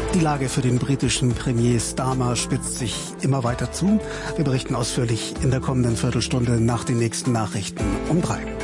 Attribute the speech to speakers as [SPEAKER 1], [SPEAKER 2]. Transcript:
[SPEAKER 1] Die Lage für den britischen Premier Starmer spitzt sich immer weiter zu. Wir berichten ausführlich in der kommenden Viertelstunde nach den nächsten Nachrichten um 3.